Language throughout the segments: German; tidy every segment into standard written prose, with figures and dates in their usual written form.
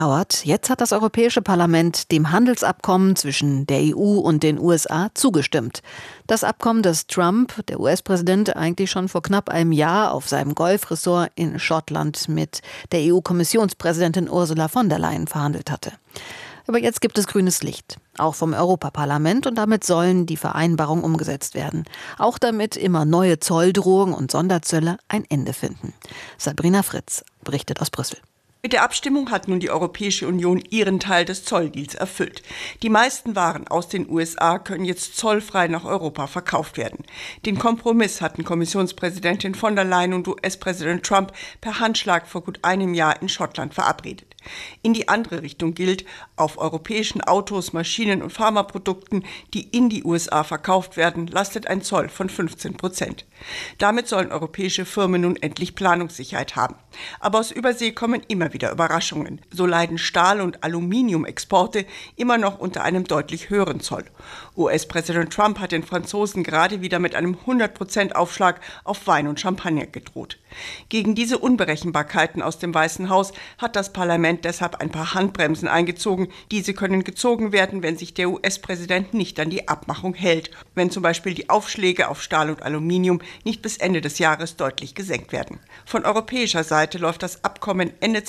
Jetzt hat das Europäische Parlament dem Handelsabkommen zwischen der EU und den USA zugestimmt. Das Abkommen, das Trump, der US-Präsident, eigentlich schon vor knapp einem Jahr auf seinem Golfressort in Schottland mit der EU-Kommissionspräsidentin Ursula von der Leyen verhandelt hatte. Aber jetzt gibt es grünes Licht, auch vom Europaparlament, und damit sollen die Vereinbarungen umgesetzt werden. Auch damit immer neue Zolldrohungen und Sonderzölle ein Ende finden. Sabrina Fritz berichtet aus Brüssel. Mit der Abstimmung hat nun die Europäische Union ihren Teil des Zolldeals erfüllt. Die meisten Waren aus den USA können jetzt zollfrei nach Europa verkauft werden. Den Kompromiss hatten Kommissionspräsidentin von der Leyen und US-Präsident Trump per Handschlag vor gut einem Jahr in Schottland verabredet. In die andere Richtung gilt, auf europäischen Autos, Maschinen und Pharmaprodukten, die in die USA verkauft werden, lastet ein Zoll von 15%. Damit sollen europäische Firmen nun endlich Planungssicherheit haben. Aber aus Übersee kommen immer wieder Überraschungen. So leiden Stahl- und Aluminiumexporte immer noch unter einem deutlich höheren Zoll. US-Präsident Trump hat den Franzosen gerade wieder mit einem 100% Aufschlag auf Wein und Champagner gedroht. Gegen diese Unberechenbarkeiten aus dem Weißen Haus hat das Parlament deshalb ein paar Handbremsen eingezogen. Diese können gezogen werden, wenn sich der US-Präsident nicht an die Abmachung hält. Wenn zum Beispiel die Aufschläge auf Stahl und Aluminium nicht bis Ende des Jahres deutlich gesenkt werden. Von europäischer Seite läuft das Abkommen Ende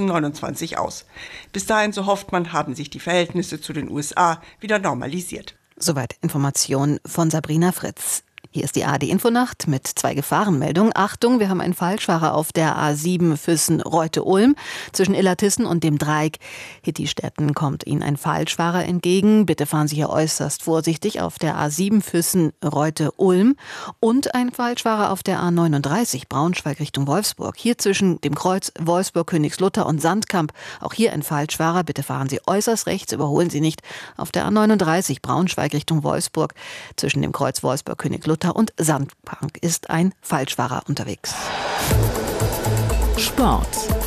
2029 aus. Bis dahin, so hofft man, haben sich die Verhältnisse zu den USA wieder normalisiert. Soweit Informationen von Sabrina Fritz. Hier ist die ARD-Infonacht mit 2 Gefahrenmeldungen. Achtung, wir haben einen Falschfahrer auf der A7 Füssen-Reute-Ulm. Zwischen Illertissen und dem Dreieck Hittistetten kommt Ihnen ein Falschfahrer entgegen. Bitte fahren Sie hier äußerst vorsichtig auf der A7 Füssen-Reute-Ulm. Und ein Falschfahrer auf der A39 Braunschweig Richtung Wolfsburg. Hier zwischen dem Kreuz Wolfsburg-Königslutter und Sandkamp. Auch hier ein Falschfahrer. Bitte fahren Sie äußerst rechts, überholen Sie nicht. Auf der A39 Braunschweig Richtung Wolfsburg zwischen dem Kreuz Wolfsburg-Königslutter und Sandkamp ist ein Falschfahrer unterwegs. Sport.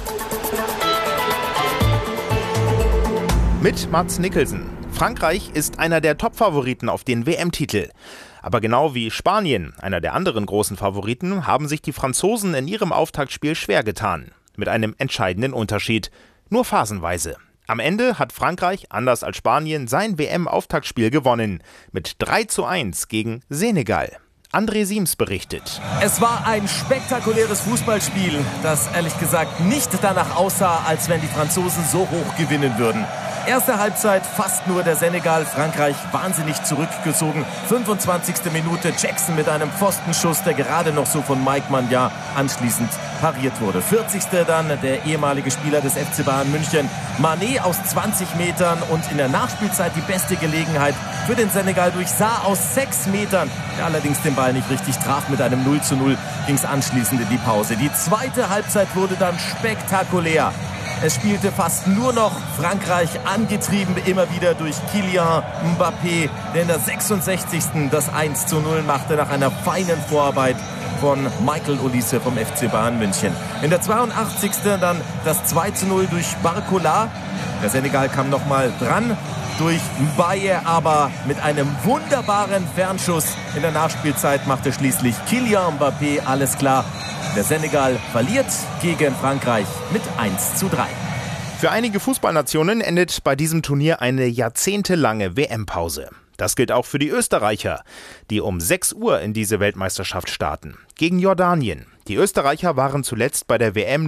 Mit Mats Nicholson. Frankreich ist einer der Top-Favoriten auf den WM-Titel. Aber genau wie Spanien, einer der anderen großen Favoriten, haben sich die Franzosen in ihrem Auftaktspiel schwer getan. Mit einem entscheidenden Unterschied. Nur phasenweise. Am Ende hat Frankreich, anders als Spanien, sein WM-Auftaktspiel gewonnen. Mit 3:1 gegen Senegal. André Siems berichtet. Es war ein spektakuläres Fußballspiel, das ehrlich gesagt nicht danach aussah, als wenn die Franzosen so hoch gewinnen würden. Erste Halbzeit fast nur der Senegal, Frankreich wahnsinnig zurückgezogen. 25. Minute Jackson mit einem Pfostenschuss, der gerade noch so von Mike Maignan anschließend pariert wurde. 40. dann der ehemalige Spieler des FC Bayern München, Mané aus 20 Metern und in der Nachspielzeit die beste Gelegenheit für den Senegal durch Sarr aus 6 Metern, der allerdings den Ball nicht richtig traf. Mit einem 0:0 ging es anschließend in die Pause. Die zweite Halbzeit wurde dann spektakulär. Es spielte fast nur noch Frankreich, angetrieben immer wieder durch Kylian Mbappé, der in der 66. das 1:0 machte nach einer feinen Vorarbeit von Michael Olise vom FC Bayern München. In der 82. dann das 2:0 durch Barcola. Der Senegal kam nochmal dran durch Mbaye, aber mit einem wunderbaren Fernschuss in der Nachspielzeit machte schließlich Kylian Mbappé alles klar. Der Senegal verliert gegen Frankreich mit 1:3. Für einige Fußballnationen endet bei diesem Turnier eine jahrzehntelange WM-Pause. Das gilt auch für die Österreicher, die um 6 Uhr in diese Weltmeisterschaft starten. Gegen Jordanien. Die Österreicher waren zuletzt bei der WM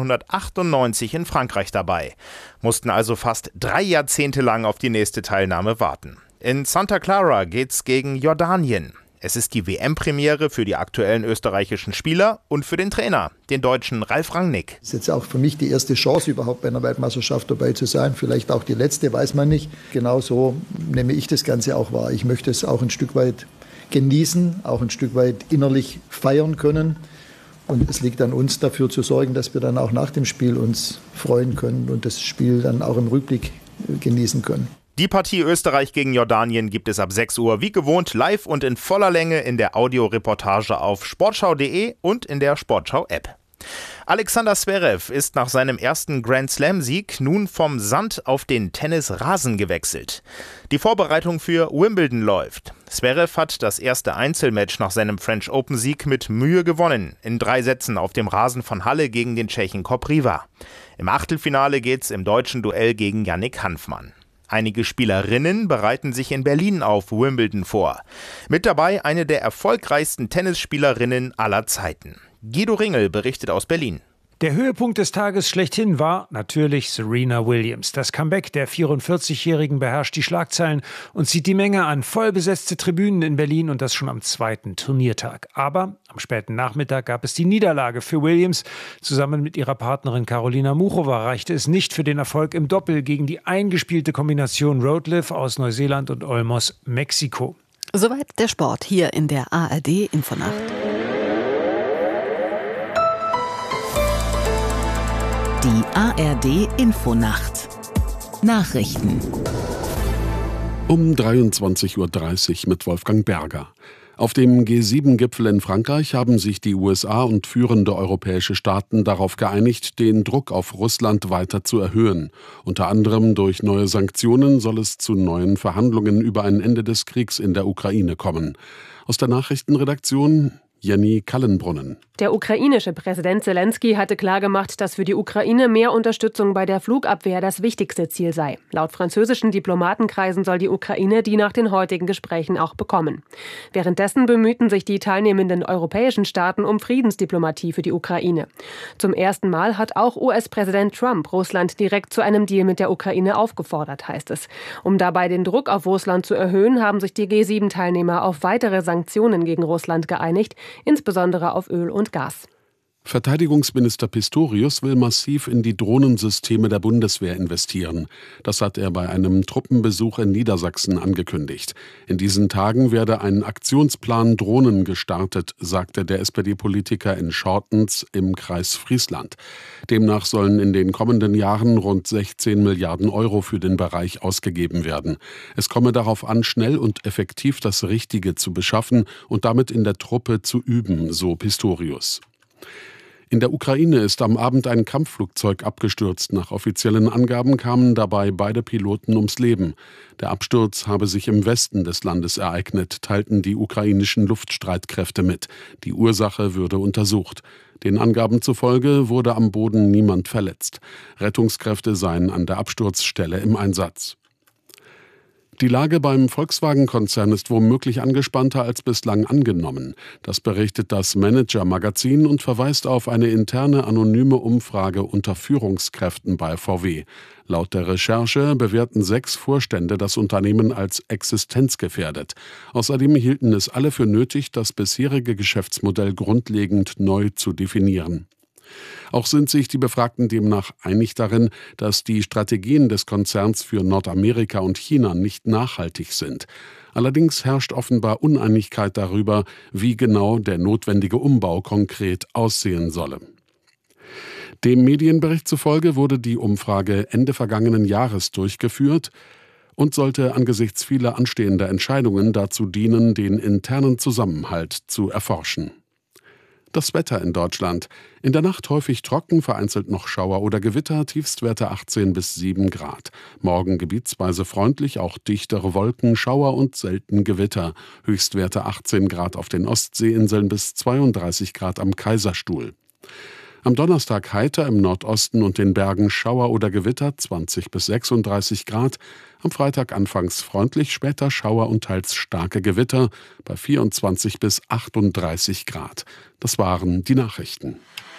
1998 in Frankreich dabei, mussten also fast 3 Jahrzehnte lang auf die nächste Teilnahme warten. In Santa Clara geht's gegen Jordanien. Es ist die WM-Premiere für die aktuellen österreichischen Spieler und für den Trainer, den Deutschen Ralf Rangnick. Das ist jetzt auch für mich die erste Chance, überhaupt bei einer Weltmeisterschaft dabei zu sein. Vielleicht auch die letzte, weiß man nicht. Genauso nehme ich das Ganze auch wahr. Ich möchte es auch ein Stück weit genießen, auch ein Stück weit innerlich feiern können. Und es liegt an uns, dafür zu sorgen, dass wir dann auch nach dem Spiel uns freuen können und das Spiel dann auch im Rückblick genießen können. Die Partie Österreich gegen Jordanien gibt es ab 6 Uhr wie gewohnt live und in voller Länge in der Audioreportage auf sportschau.de und in der Sportschau-App. Alexander Zverev ist nach seinem ersten Grand-Slam-Sieg nun vom Sand auf den Tennisrasen gewechselt. Die Vorbereitung für Wimbledon läuft. Zverev hat das erste Einzelmatch nach seinem French Open-Sieg mit Mühe gewonnen, in 3 Sätzen auf dem Rasen von Halle gegen den Tschechen Kopriva. Im Achtelfinale geht's im deutschen Duell gegen Yannick Hanfmann. Einige Spielerinnen bereiten sich in Berlin auf Wimbledon vor. Mit dabei eine der erfolgreichsten Tennisspielerinnen aller Zeiten. Guido Ringel berichtet aus Berlin. Der Höhepunkt des Tages schlechthin war natürlich Serena Williams. Das Comeback der 44-Jährigen beherrscht die Schlagzeilen und zieht die Menge an. Vollbesetzte Tribünen in Berlin und das schon am zweiten Turniertag. Aber am späten Nachmittag gab es die Niederlage für Williams. Zusammen mit ihrer Partnerin Karolina Muchova reichte es nicht für den Erfolg im Doppel gegen die eingespielte Kombination Roetleff aus Neuseeland und Olmos, Mexiko. Soweit der Sport hier in der ARD Infonacht. Die ARD Infonacht. Nachrichten. Um 23:30 Uhr mit Wolfgang Berger. Auf dem G7-Gipfel in Frankreich haben sich die USA und führende europäische Staaten darauf geeinigt, den Druck auf Russland weiter zu erhöhen. Unter anderem durch neue Sanktionen soll es zu neuen Verhandlungen über ein Ende des Kriegs in der Ukraine kommen. Aus der Nachrichtenredaktion Jenny Kallenbrunnen. Der ukrainische Präsident Zelensky hatte klargemacht, dass für die Ukraine mehr Unterstützung bei der Flugabwehr das wichtigste Ziel sei. Laut französischen Diplomatenkreisen soll die Ukraine die nach den heutigen Gesprächen auch bekommen. Währenddessen bemühten sich die teilnehmenden europäischen Staaten um Friedensdiplomatie für die Ukraine. Zum ersten Mal hat auch US-Präsident Trump Russland direkt zu einem Deal mit der Ukraine aufgefordert, heißt es. Um dabei den Druck auf Russland zu erhöhen, haben sich die G7-Teilnehmer auf weitere Sanktionen gegen Russland geeinigt, insbesondere auf Öl und Gas. Verteidigungsminister Pistorius will massiv in die Drohnensysteme der Bundeswehr investieren. Das hat er bei einem Truppenbesuch in Niedersachsen angekündigt. In diesen Tagen werde ein Aktionsplan Drohnen gestartet, sagte der SPD-Politiker in Schortens im Kreis Friesland. Demnach sollen in den kommenden Jahren rund 16 Milliarden Euro für den Bereich ausgegeben werden. Es komme darauf an, schnell und effektiv das Richtige zu beschaffen und damit in der Truppe zu üben, so Pistorius. In der Ukraine ist am Abend ein Kampfflugzeug abgestürzt. Nach offiziellen Angaben kamen dabei beide Piloten ums Leben. Der Absturz habe sich im Westen des Landes ereignet, teilten die ukrainischen Luftstreitkräfte mit. Die Ursache würde untersucht. Den Angaben zufolge wurde am Boden niemand verletzt. Rettungskräfte seien an der Absturzstelle im Einsatz. Die Lage beim Volkswagen-Konzern ist womöglich angespannter als bislang angenommen. Das berichtet das Manager-Magazin und verweist auf eine interne anonyme Umfrage unter Führungskräften bei VW. Laut der Recherche bewerten 6 Vorstände das Unternehmen als existenzgefährdet. Außerdem hielten es alle für nötig, das bisherige Geschäftsmodell grundlegend neu zu definieren. Auch sind sich die Befragten demnach einig darin, dass die Strategien des Konzerns für Nordamerika und China nicht nachhaltig sind. Allerdings herrscht offenbar Uneinigkeit darüber, wie genau der notwendige Umbau konkret aussehen solle. Dem Medienbericht zufolge wurde die Umfrage Ende vergangenen Jahres durchgeführt und sollte angesichts vieler anstehender Entscheidungen dazu dienen, den internen Zusammenhalt zu erforschen. Das Wetter in Deutschland. In der Nacht häufig trocken, vereinzelt noch Schauer oder Gewitter, Tiefstwerte 18 bis 7 Grad. Morgen gebietsweise freundlich, auch dichtere Wolken, Schauer und selten Gewitter. Höchstwerte 18 Grad auf den Ostseeinseln bis 32 Grad am Kaiserstuhl. Am Donnerstag heiter im Nordosten und den Bergen Schauer oder Gewitter 20 bis 36 Grad. Am Freitag anfangs freundlich, später Schauer und teils starke Gewitter bei 24 bis 38 Grad. Das waren die Nachrichten.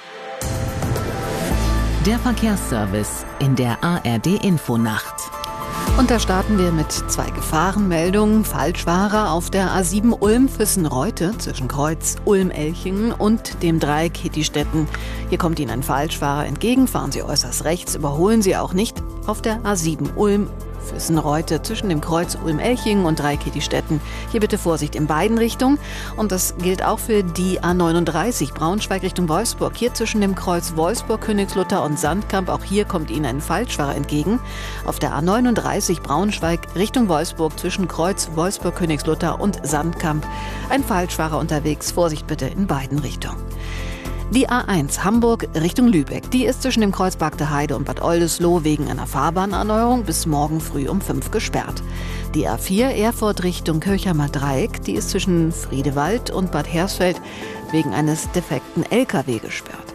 Der Verkehrsservice in der ARD Infonacht. Und da starten wir mit 2 Gefahrenmeldungen. Falschfahrer auf der A7 Ulm-Füssen-Reute zwischen Kreuz Ulm-Elchingen und dem Dreieck Hittistetten. Hier kommt Ihnen ein Falschfahrer entgegen. Fahren Sie äußerst rechts, überholen Sie auch nicht auf der A7 Ulm-Füssen-Reute zwischen dem Kreuz Ulm-Elchingen und Dreieck Hittistetten. Hier bitte Vorsicht in beiden Richtungen. Und das gilt auch für die A39 Braunschweig Richtung Wolfsburg. Hier zwischen dem Kreuz Wolfsburg, Königslutter und Sandkamp. Auch hier kommt Ihnen ein Falschfahrer entgegen. Auf der A39 Braunschweig Richtung Wolfsburg zwischen Kreuz Wolfsburg, Königslutter und Sandkamp. Ein Falschfahrer unterwegs. Vorsicht bitte in beiden Richtungen. Die A1 Hamburg Richtung Lübeck, die ist zwischen dem Kreuz Bagde Heide und Bad Oldesloe wegen einer Fahrbahnerneuerung bis morgen früh um 5 gesperrt. Die A4 Erfurt Richtung Kirchheimer Dreieck, die ist zwischen Friedewald und Bad Hersfeld wegen eines defekten LKW gesperrt.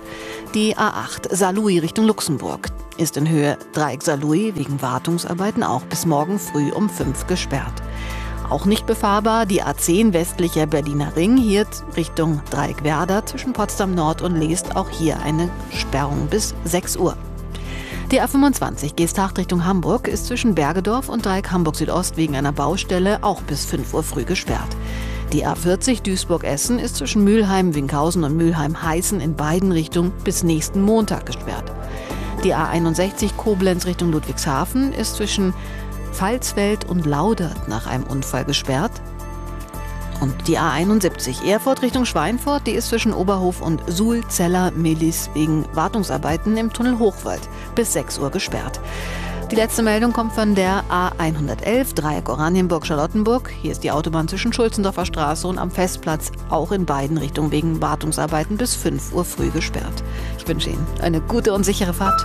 Die A8 Saarlouis Richtung Luxemburg ist in Höhe Dreieck Saarlouis wegen Wartungsarbeiten auch bis morgen früh um 5 gesperrt. Auch nicht befahrbar die A10 westlicher Berliner Ring, hier Richtung Dreieck Werder zwischen Potsdam Nord und Leest, auch hier eine Sperrung bis 6 Uhr. Die A25 Geesthacht Richtung Hamburg ist zwischen Bergedorf und Dreieck Hamburg Südost wegen einer Baustelle auch bis 5 Uhr früh gesperrt. Die A40 Duisburg-Essen ist zwischen Mülheim-Winkhausen und Mülheim-Heißen in beiden Richtungen bis nächsten Montag gesperrt. Die A61 Koblenz Richtung Ludwigshafen ist zwischen Pfalzfeld und Laudert nach einem Unfall gesperrt. Und die A71 Erfurt Richtung Schweinfurt, die ist zwischen Oberhof und Suhl-Zeller-Millis wegen Wartungsarbeiten im Tunnel Hochwald bis 6 Uhr gesperrt. Die letzte Meldung kommt von der A111 Dreieck Oranienburg-Charlottenburg. Hier ist die Autobahn zwischen Schulzendorfer Straße und am Festplatz auch in beiden Richtungen wegen Wartungsarbeiten bis 5 Uhr früh gesperrt. Ich wünsche Ihnen eine gute und sichere Fahrt.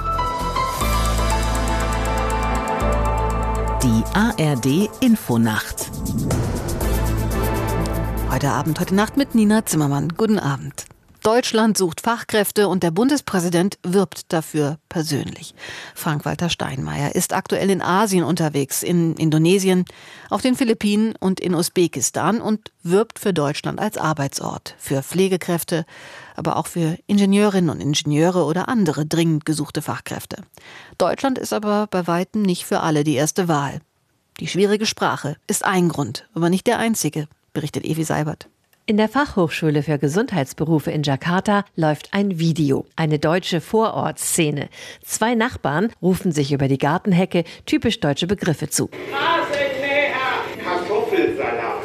Die ARD Infonacht. Heute Nacht mit Nina Zimmermann. Guten Abend. Deutschland sucht Fachkräfte und der Bundespräsident wirbt dafür persönlich. Frank-Walter Steinmeier ist aktuell in Asien unterwegs, in Indonesien, auf den Philippinen und in Usbekistan und wirbt für Deutschland als Arbeitsort, für Pflegekräfte, aber auch für Ingenieurinnen und Ingenieure oder andere dringend gesuchte Fachkräfte. Deutschland ist aber bei weitem nicht für alle die erste Wahl. Die schwierige Sprache ist ein Grund, aber nicht der einzige, berichtet Evi Seibert. In der Fachhochschule für Gesundheitsberufe in Jakarta läuft ein Video, eine deutsche Vorortszene. 2 Nachbarn rufen sich über die Gartenhecke typisch deutsche Begriffe zu. Kartoffelsalat,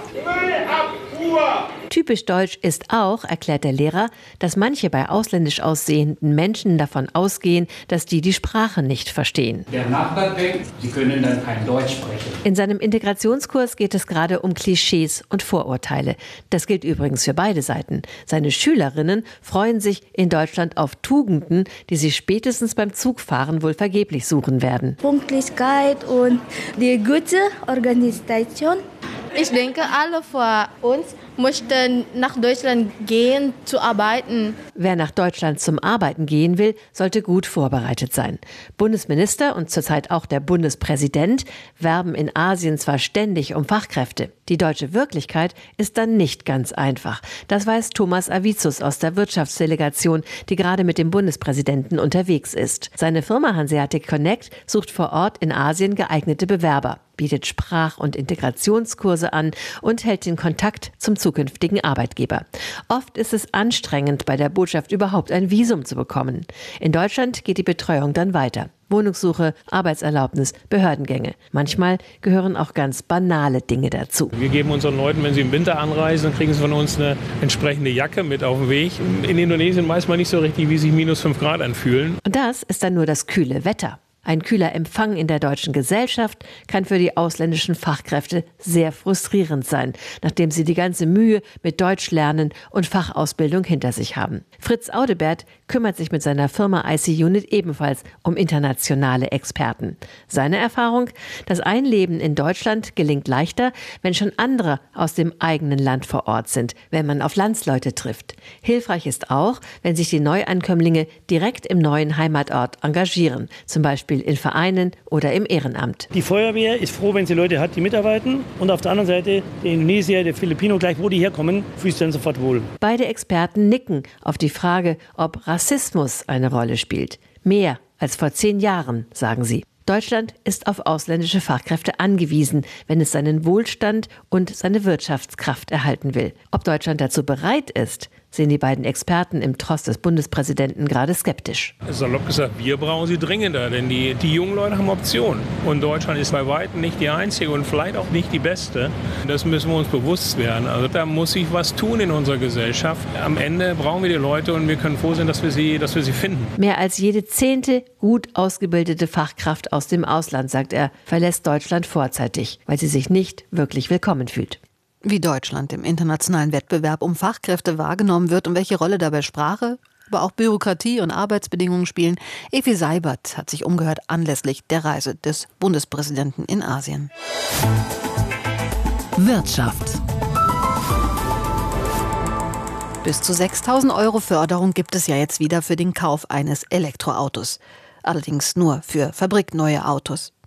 Müllabfuhr. Typisch deutsch ist auch, erklärt der Lehrer, dass manche bei ausländisch aussehenden Menschen davon ausgehen, dass die Sprache nicht verstehen. Der Nachbar denkt, sie können dann kein Deutsch sprechen. In seinem Integrationskurs geht es gerade um Klischees und Vorurteile. Das gilt übrigens für beide Seiten. Seine Schülerinnen freuen sich in Deutschland auf Tugenden, die sie spätestens beim Zugfahren wohl vergeblich suchen werden. Pünktlichkeit und die gute Organisation. Ich denke, alle von uns möchten nach Deutschland gehen, zu arbeiten. Wer nach Deutschland zum Arbeiten gehen will, sollte gut vorbereitet sein. Bundesminister und zurzeit auch der Bundespräsident werben in Asien zwar ständig um Fachkräfte. Die deutsche Wirklichkeit ist dann nicht ganz einfach. Das weiß Thomas Avicius aus der Wirtschaftsdelegation, die gerade mit dem Bundespräsidenten unterwegs ist. Seine Firma Hanseatic Connect sucht vor Ort in Asien geeignete Bewerber, bietet Sprach- und Integrationskurse an und hält den Kontakt zum zukünftigen Arbeitgeber. Oft ist es anstrengend, bei der Botschaft überhaupt ein Visum zu bekommen. In Deutschland geht die Betreuung dann weiter. Wohnungssuche, Arbeitserlaubnis, Behördengänge. Manchmal gehören auch ganz banale Dinge dazu. Wir geben unseren Leuten, wenn sie im Winter anreisen, dann kriegen sie von uns eine entsprechende Jacke mit auf den Weg. In Indonesien weiß man nicht so richtig, wie sich -5 Grad anfühlen. Und das ist dann nur das kühle Wetter. Ein kühler Empfang in der deutschen Gesellschaft kann für die ausländischen Fachkräfte sehr frustrierend sein, nachdem sie die ganze Mühe mit Deutschlernen und Fachausbildung hinter sich haben. Fritz Audebert kümmert sich mit seiner Firma IC-Unit ebenfalls um internationale Experten. Seine Erfahrung: Das Einleben in Deutschland gelingt leichter, wenn schon andere aus dem eigenen Land vor Ort sind, wenn man auf Landsleute trifft. Hilfreich ist auch, wenn sich die Neuankömmlinge direkt im neuen Heimatort engagieren, zum Beispiel in Vereinen oder im Ehrenamt. Die Feuerwehr ist froh, wenn sie Leute hat, die mitarbeiten. Und auf der anderen Seite der Indonesier, der Filipino, gleich wo die herkommen, fühlt sich dann sofort wohl. Beide Experten nicken auf die Frage, ob Rassismus eine Rolle spielt. Mehr als vor 10 Jahren, sagen sie. Deutschland ist auf ausländische Fachkräfte angewiesen, wenn es seinen Wohlstand und seine Wirtschaftskraft erhalten will. Ob Deutschland dazu bereit ist, sehen die beiden Experten im Tross des Bundespräsidenten gerade skeptisch. Salopp gesagt, wir brauchen sie dringender, denn die jungen Leute haben Optionen. Und Deutschland ist bei weitem nicht die einzige und vielleicht auch nicht die beste. Das müssen wir uns bewusst werden. Also da muss sich was tun in unserer Gesellschaft. Am Ende brauchen wir die Leute und wir können froh sein, dass wir sie finden. Mehr als jede 10. gut ausgebildete Fachkraft aus dem Ausland, sagt er, verlässt Deutschland vorzeitig, weil sie sich nicht wirklich willkommen fühlt. Wie Deutschland im internationalen Wettbewerb um Fachkräfte wahrgenommen wird und welche Rolle dabei Sprache, aber auch Bürokratie und Arbeitsbedingungen spielen. Evi Seibert hat sich umgehört anlässlich der Reise des Bundespräsidenten in Asien. Wirtschaft. Bis zu 6.000 € Förderung gibt es ja jetzt wieder für den Kauf eines Elektroautos. Allerdings nur für fabrikneue Autos.